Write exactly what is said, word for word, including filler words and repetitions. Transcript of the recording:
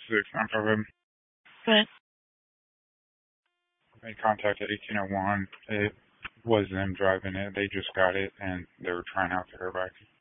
six, I'm talking. But Made contact at eighteen oh one. It was them driving it. They just got it, and they were trying out the airbag.